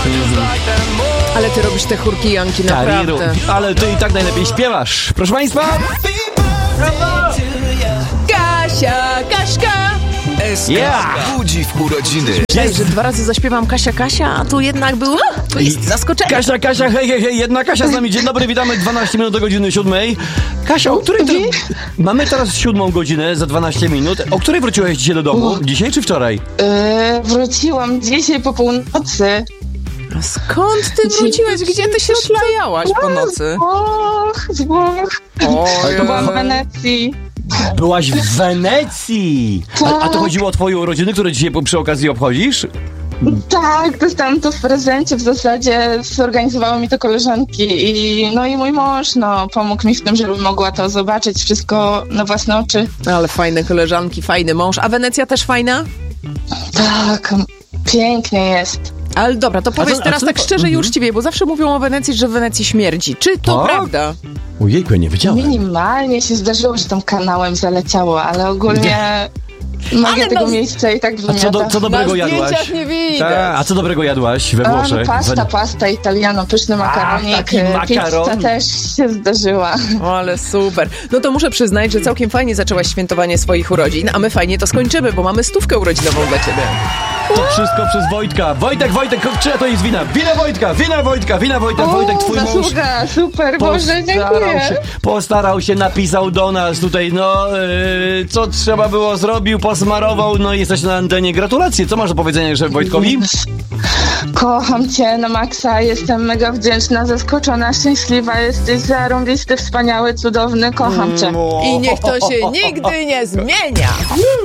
Ale ty robisz te chórki, Janki, naprawdę. Ale ty i tak najlepiej śpiewasz. Proszę państwa. Kasia, Kaśka! Budzi w urodziny. Myślałeś, że 2 razy zaśpiewam Kasia, Kasia, a tu jednak było zaskoczenie. Kasia, hej, jedna Kasia z nami. Dzień dobry, witamy 12 minut do godziny 7. Kasia, o której mamy teraz 7 godzinę za 12 minut. O której wróciłeś dzisiaj do domu? Dzisiaj czy wczoraj? Wróciłam dzisiaj po północy. A skąd ty wróciłeś? Gdzie ty się szlajałaś po nocy? Z Włoch. Byłam w Wenecji. Byłaś w Wenecji! A to chodziło o twoje urodziny, które dzisiaj przy okazji obchodzisz? Tak, dostałam to w prezencie w zasadzie, zorganizowały mi to koleżanki i mój mąż, pomógł mi w tym, żebym mogła to zobaczyć wszystko na własne oczy. Ale fajne koleżanki, fajny mąż. A Wenecja też fajna? Tak, pięknie jest. Ale dobra, to powiedz teraz tak szczerze i uczciwie, bo zawsze mówią o Wenecji, że w Wenecji śmierdzi. Czy to prawda? Ojejku, ja nie wiedziałem. Minimalnie się zdarzyło, że tam kanałem zaleciało, ale ogólnie magia tego miejsca i tak wymiata. A co dobrego na jadłaś? zdjęciach nie widać. A co dobrego jadłaś we Włoszech? Pasta italiano, pyszny makaronik. taki makaron. Pizza też się zdarzyła. O, ale super. No to muszę przyznać, że całkiem fajnie zaczęłaś świętowanie swoich urodzin, a my fajnie to skończymy, bo mamy 100 urodzinową dla ciebie. To wszystko przez Wojtka. Wojtek, czyja to jest wina? Wina Wojtka. Wojtek, twój mąż. Zasługa, super, Boże, dziękuję. Postarał się, napisał do nas tutaj, co trzeba było, zrobił, posmarował, i jesteś na antenie. Gratulacje. Co masz do powiedzenia jeszcze Wojtkowi? Kocham cię na maksa, jestem mega wdzięczna, zaskoczona, szczęśliwa, jesteś zarąbisty, wspaniały, cudowny, kocham cię. I niech to się nigdy nie zmienia.